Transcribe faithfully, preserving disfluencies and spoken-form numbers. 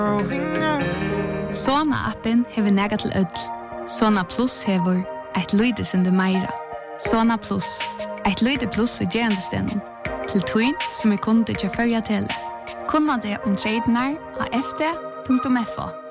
Sona-appen hever nega til ødel. Sona Plus hever et lydesende meira. Sona Plus, et lyde plus i gerandestenen. Til twin som er kunde til førja tele. Kunna det om tradene av f d punktum f o.